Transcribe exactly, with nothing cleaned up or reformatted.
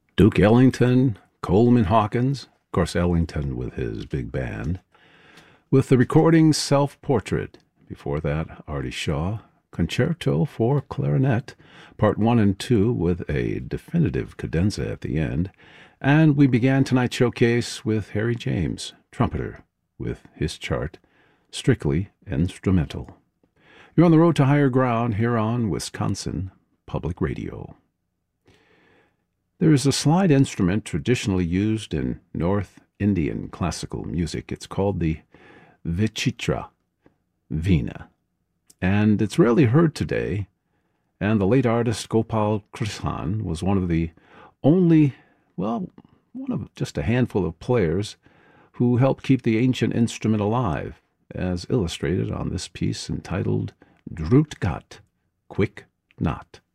Duke Ellington, Coleman Hawkins, of course, Ellington with his big band, with the recording Self-Portrait. Before that, Artie Shaw, Concerto for Clarinet, Part one and two with a definitive cadenza at the end. And we began tonight's showcase with Harry James, trumpeter, with his chart, Strictly Instrumental. You're on the road to higher ground here on Wisconsin Public Radio. There is a slide instrument traditionally used in North Indian classical music. It's called the Vichitra Veena, and it's rarely heard today, and the late artist Gopal Krishan was one of the only, well, one of just a handful of players who helped keep the ancient instrument alive, as illustrated on this piece entitled Drut Gat, Quick Knot.